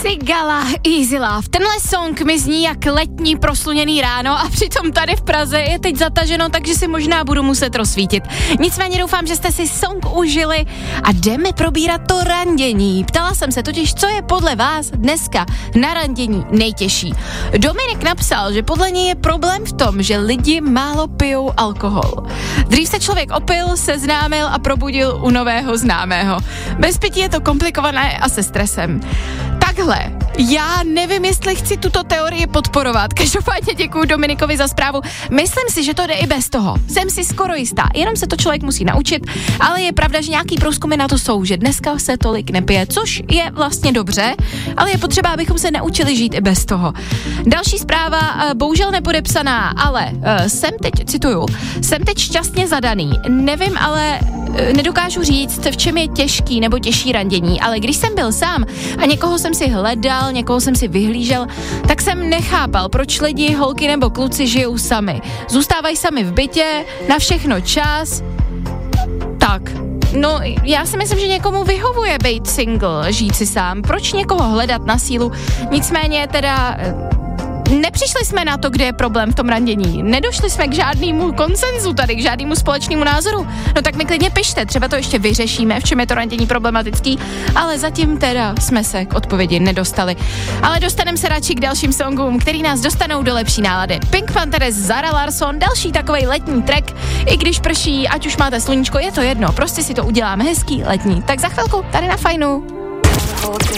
Lady Gala, Easy Love. Tenhle song mi zní jak letní prosluněný ráno a přitom tady v Praze je teď zataženo, takže si možná budu muset rozsvítit. Nicméně doufám, že jste si song užili a jdeme probírat to randění. Ptala jsem se totiž, co je podle vás dneska na randění nejtěžší. Dominik napsal, že podle něj je problém v tom, že lidi málo pijou alkohol. Dřív se člověk opil, seznámil a probudil u nového známého. Bez pití je to komplikované a se stresem. Takhle, já nevím, jestli chci tuto teorii podporovat. Každopádně děkuju Dominikovi za zprávu. Myslím si, že to jde i bez toho. Jsem si skoro jistá, jenom se to člověk musí naučit, ale je pravda, že nějaký průzkumy na to jsou, že dneska se tolik nepije, což je vlastně dobře, ale je potřeba, abychom se naučili žít i bez toho. Další zpráva, bohužel nepodepsaná, ale jsem teď šťastně zadaný. Nevím, ale nedokážu říct, v čem je těžký nebo těžší randění, ale když jsem byl sám a někoho jsem si hledal, někoho jsem si vyhlížel, tak jsem nechápal, proč lidi, holky nebo kluci žijou sami. Zůstávají sami v bytě, na všechno čas. Tak, no já si myslím, že někomu vyhovuje být single, žít si sám. Proč někoho hledat na sílu? Nicméně teda nepřišli jsme na to, kde je problém v tom randění. Nedošli jsme k žádnému konsenzu tady, k žádnému společnému názoru. No tak mi klidně pište, třeba to ještě vyřešíme, v čem je to randění problematický, ale zatím teda jsme se k odpovědi nedostali. Ale dostaneme se radši k dalším songům, který nás dostanou do lepší nálady. Pink Panthers, Zara Larsson, další takovej letní track, i když prší, ať už máte sluníčko, je to jedno, prostě si to uděláme hezký letní. Tak za chvilku tady na Fajnu.